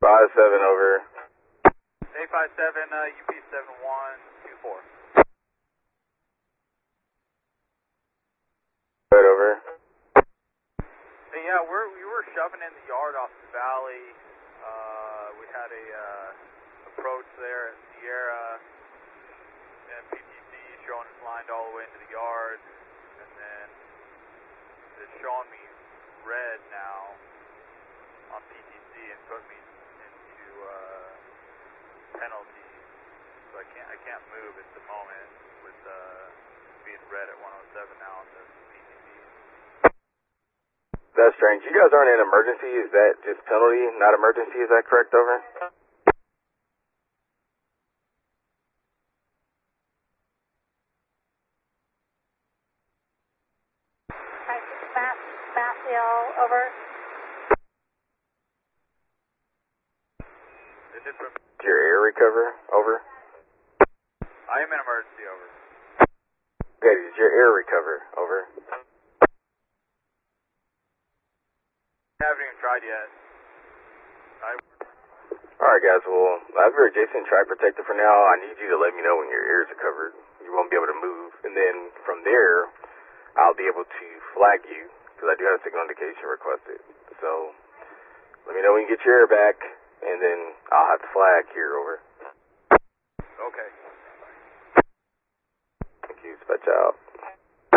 57 over. A57, UP7124. Right over. Hey, yeah, we were shoving in the yard off the valley. We had a approach there at Sierra, and PTC showing it's lined all the way into the yard, and then it's showing me red now on PTC and put me into penalty. So I can't move at the moment with being red at 107 now on the PTC. That's strange. You guys aren't in emergency. Is that just penalty, not emergency? Is that correct, over? Matthew, over. Is it from Your air recover, over? I am in emergency, over. Okay, is your air recover, over? I haven't even tried yet. Alright guys, well, I've heard Jason try protector for now. I need you to let me know when your ears are covered. You won't be able to move. And then from there, I'll be able to flag you, because I do have a signal indication requested. So, let me know when you get your air back, and then I'll have to flag here, over. Okay. Thank you, dispatch out.